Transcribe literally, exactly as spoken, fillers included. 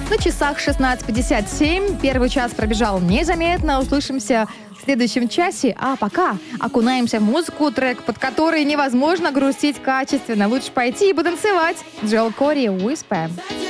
На часах шестнадцать пятьдесят семь. Первый час пробежал незаметно. Услышимся в следующем часе. А пока окунаемся в музыку, трек, под который невозможно грустить качественно. Лучше пойти и потанцевать. Джоэл Кори, Whisper.